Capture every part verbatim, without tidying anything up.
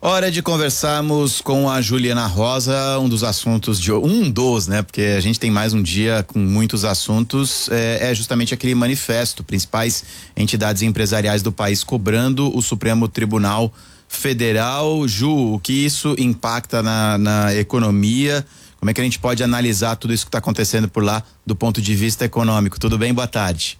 Hora de conversarmos com a Juliana Rosa, um dos assuntos de um dos, né? Porque a gente tem mais um dia com muitos assuntos, é, é justamente aquele manifesto, principais entidades empresariais do país cobrando o Supremo Tribunal Federal. Ju, o que isso impacta na, na economia? Como é que a gente pode analisar tudo isso que está acontecendo por lá do ponto de vista econômico? Tudo bem? Boa tarde.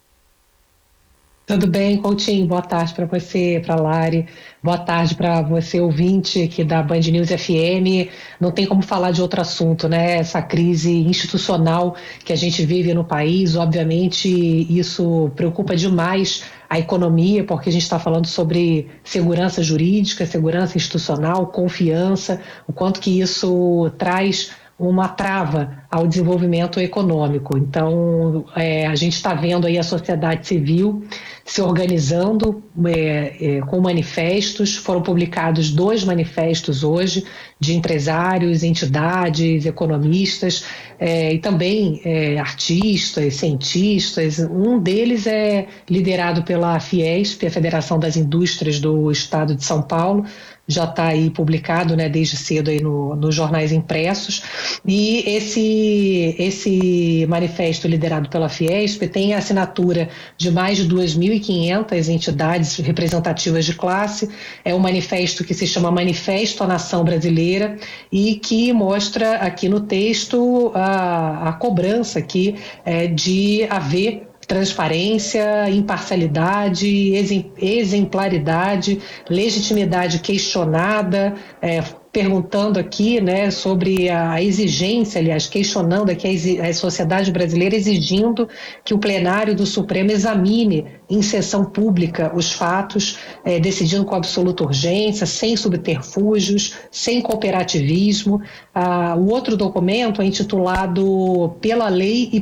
Tudo bem, Coutinho? Boa tarde para você, para a Lari. Boa tarde para você, ouvinte aqui da Band News F M. Não tem como falar de outro assunto, né? Essa crise institucional que a gente vive no país, obviamente, isso preocupa demais a economia, porque a gente está falando sobre segurança jurídica, segurança institucional, confiança, o quanto que isso traz uma trava ao desenvolvimento econômico. Então, é, a gente está vendo aí a sociedade civil se organizando é, é, com manifestos. Foram publicados dois manifestos hoje de empresários, entidades, economistas é, e também é, artistas, cientistas. Um deles é liderado pela Fiesp, a Federação das Indústrias do Estado de São Paulo, já está aí publicado, né, desde cedo aí no, nos jornais impressos, e esse, esse manifesto liderado pela Fiesp tem a assinatura de mais de duas mil e quinhentas entidades representativas de classe. É um manifesto que se chama Manifesto à Nação Brasileira e que mostra aqui no texto a, a cobrança aqui é, de haver transparência, imparcialidade, exemplaridade, legitimidade questionada, é, perguntando aqui, né, sobre a exigência, aliás, questionando aqui a, a sociedade brasileira exigindo que o plenário do Supremo examine em sessão pública os fatos, é, decidindo com absoluta urgência, sem subterfúgios, sem cooperativismo. Ah, o outro documento é intitulado Pela Lei e